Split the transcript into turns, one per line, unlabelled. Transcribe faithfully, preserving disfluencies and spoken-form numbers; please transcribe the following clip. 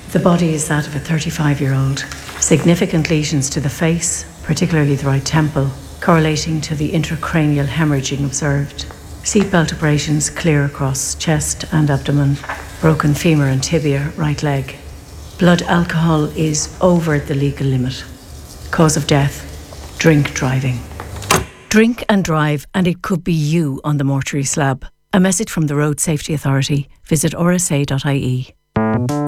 The body is that of a thirty-five-year-old. Significant lesions to the face, particularly the right temple, correlating to the intracranial hemorrhaging observed. Seatbelt abrasions clear across chest and abdomen. Broken femur and tibia, right leg. Blood alcohol is over the legal limit. Cause of death, drink driving. Drink and drive, and it could be you on the mortuary slab. A message from the Road Safety Authority. Visit r s a dot i e.